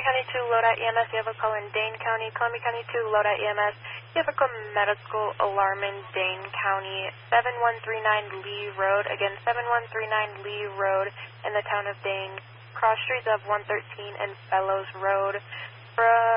County 2, LoDOT EMS. You have a call in Dane County. Columbia County 2, LoDOT EMS. You have a call medical alarm in Dane County. 7139 Lee Road. Again, 7139 Lee Road in the town of Dane. Cross streets of 113 and Fellows Road.